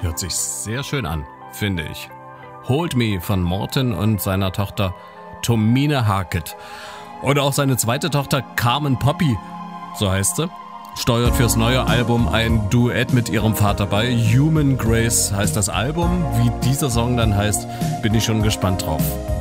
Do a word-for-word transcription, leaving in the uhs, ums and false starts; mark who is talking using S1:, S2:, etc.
S1: Hört sich sehr schön an, finde ich. Hold Me von Morten und seiner Tochter Tomine Harket. Oder auch seine zweite Tochter Carmen Poppy, so heißt sie, steuert fürs neue Album ein Duett mit ihrem Vater bei. Human Grace heißt das Album. Wie dieser Song dann heißt, bin ich schon gespannt drauf.